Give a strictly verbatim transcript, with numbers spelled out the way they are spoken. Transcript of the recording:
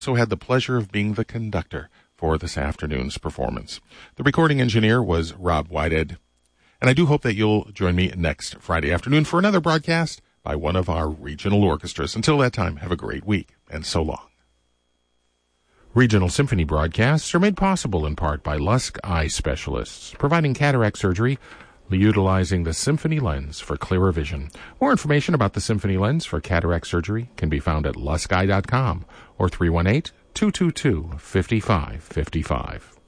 also had the pleasure of being the conductor for this afternoon's performance. The recording engineer was Rob Whitehead, and I do hope that you'll join me next Friday afternoon for another broadcast by one of our regional orchestras. Until that time, have a great week, and so long. Regional Symphony broadcasts are made possible in part by Lusk Eye Specialists, providing cataract surgery utilizing the Symphony Lens for clearer vision. More information about the Symphony Lens for cataract surgery can be found at lusk eye dot com or three one eight, two two two, five five five five.